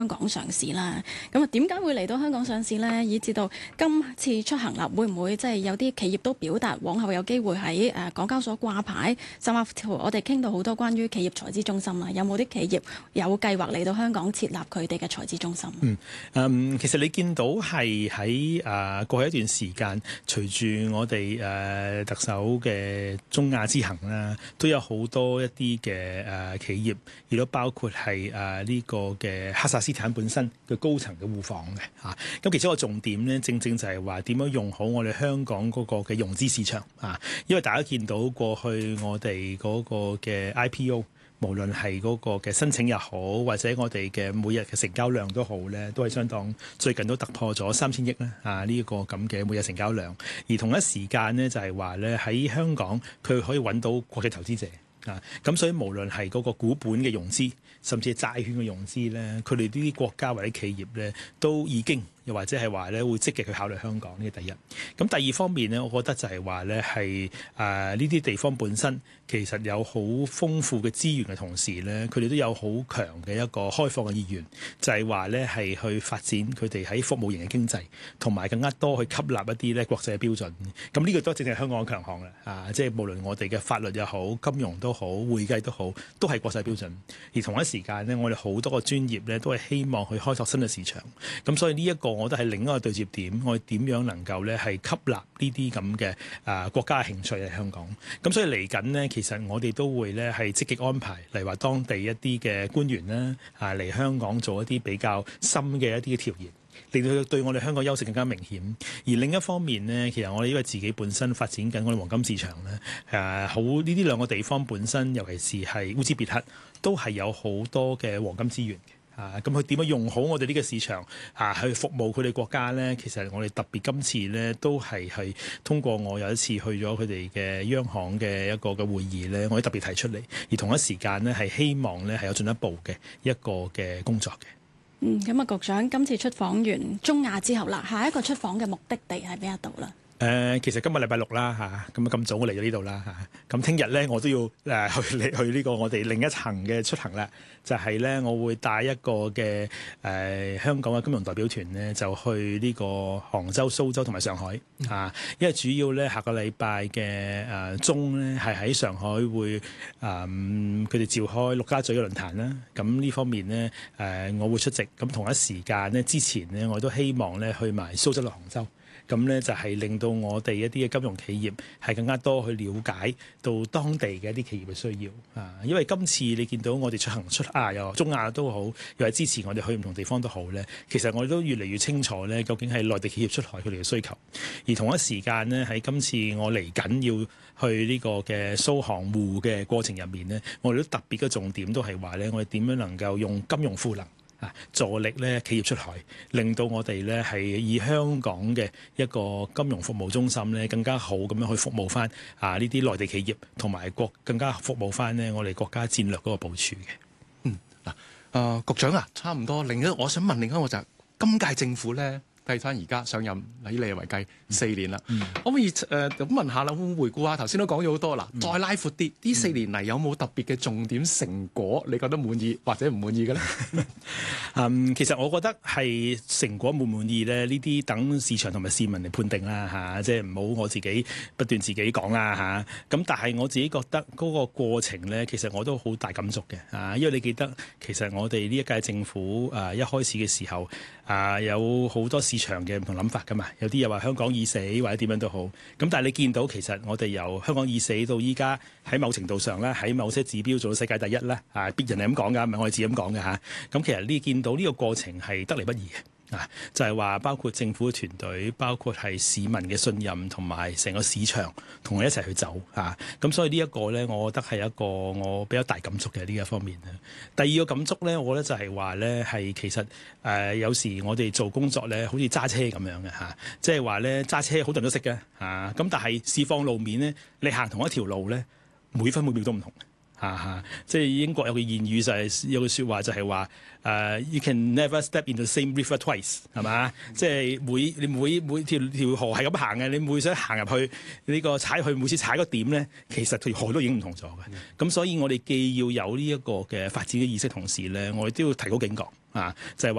香港上市啦，咁啊點解會嚟到香港上市呢？以至到今次出行啦，會唔會即係有啲企業都表達往後有機會喺港交所掛牌？甚至乎我哋傾到好多關於企業財資中心啦，有冇啲企業有計劃嚟到香港設立佢哋嘅財資中心？ 其實你見到係喺過去一段時間，隨住我哋特首嘅中亞之行啦，都有好多一啲嘅企業，亦都包括係呢個嘅哈薩斯坦本身嘅高層嘅互訪嘅嚇。咁其中一個重點咧，正正就係話點樣用好我哋香港嗰個嘅融資市場啊。因為大家見到過去我哋嗰個嘅 IPO，無論係嗰個嘅申請又好，或者我哋嘅每日嘅成交量都好咧，都係相當最近都突破咗3000億啦呢個咁嘅每日成交量。而同一時間呢，就係話咧喺香港佢可以揾到國際投資者。咁所以無論係嗰個股本嘅融資，甚至係債券嘅融資咧，佢哋呢啲國家或者企業咧，都已經又或者係話咧會積極去考慮香港，呢個第一。咁第二方面咧，我覺得就係話咧係呢啲地方本身其實有好豐富嘅資源嘅同時咧，佢哋都有好強嘅一個開放嘅意願，就係話咧係去發展佢哋喺服務型嘅經濟，同埋更加多去吸納一啲咧國際嘅標準。咁呢個都正係香港嘅強項啦。即係無論我哋嘅法律又好，金融都好，會計都好，都係國際標準。而同一時間呢，我哋好多個專業咧都係希望去開拓新嘅市場。咁所以呢一個我覺得係另一個對接點，我哋點樣能夠咧係吸納呢啲咁嘅國家嘅興趣喺香港。咁所以嚟緊呢，其實我哋都會咧係積極安排，例如話當地一啲嘅官員啦嚟香港做一啲比較深嘅一啲嘅調研，令到佢對我哋香港優勢更加明顯。而另一方面呢，其實我哋因為自己本身發展緊我哋黃金市場咧，好呢啲兩個地方本身，尤其是係烏茲別克，都係有好多嘅黃金資源嘅。咁佢點樣用好我哋呢個市場去服務佢哋國家呢？其實我哋特別今次呢，都係通過我有一次去咗佢哋嘅央行嘅一個嘅會議呢，我哋特別提出嚟，而同一時間呢，係希望呢係有進一步嘅一個嘅工作嘅。 咁啊，局長今次出訪完中亞之後啦，下一個出訪嘅目的地係邊一度啦？ 其實今日禮拜六啦咁早我嚟咗呢度啦咁聽日咧我都要去呢個我哋另一層嘅出行啦，就係咧我會帶一個嘅香港嘅金融代表團咧，就去呢個杭州、蘇州同埋上海因為主要咧下個禮拜嘅中咧係喺上海會佢哋召開陸家嘴嘅論壇啦，咁呢方面咧我會出席，咁同一時間咧之前咧我都希望咧去埋蘇州同杭州。咁咧就係令到我哋一啲嘅金融企業係更加多去了解到當地嘅一啲企業嘅需要因為今次你見到我哋出行出亞又中亞都好，又係支持我哋去唔同地方都好咧，其實我哋都越嚟越清楚咧，究竟係內地企業出海佢哋嘅需求。而同一時間呢，喺今次我嚟緊要去呢個嘅蘇杭滬嘅過程入面呢，我哋都特別嘅重點都係話咧，我哋點樣能夠用金融賦能助力咧企業出海，令到我哋咧係以香港嘅一個金融服務中心咧更加好咁樣去服務翻呢啲內地企業，同埋更加服務翻呢我哋國家戰略嗰個部署嘅。 局長差唔多。我想問另一個就係今屆政府咧，計翻而家上任以你為計4年啦，可唔可以咁問下啦？會唔會回顧下頭先都講咗好多啦，再拉闊啲，呢4年嚟有冇特別嘅重點成果？你覺得滿意或者唔滿意嘅咧？ 其實我覺得係成果滿唔滿意咧，呢啲等市場同埋市民嚟判定啦即係唔好我自己不斷自己講啦咁但係我自己覺得嗰個過程咧，其實我都好大感觸嘅因為你記得其實我哋呢一屆政府一開始嘅時候有好多市場嘅唔同諗法噶嘛，有啲又話香港已死或者點樣都好，咁但係你見到其實我哋由香港已死到依家喺某程度上咧，喺某些指標做到世界第一啦別人係咁講噶，唔係我哋自己咁講嘅咁其實你見到呢個過程係得嚟不易嘅就係話包括政府嘅團隊，包括係市民嘅信任，同埋成個市場同我一齊去走咁所以呢一個咧，我覺得係一個我比較大感觸嘅呢一方面。第二個感觸咧，我覺得就係話咧係其實有時我哋做工作咧，好似揸車咁樣嘅即係話咧揸車好多人都識嘅咁但係釋放路面咧，你行同一條路咧，每分每秒都唔同即係英國有句諺語就係、有句説話就係話you can never step into the same river twice 係嘛？即係你每條河係咁行嘅，你每想行入去呢個踩去每次踩個點咧，其實條河都已經唔同咗嘅。咁所以我哋既要有呢一個嘅發展嘅意識，同時咧我哋都要提高警覺就係話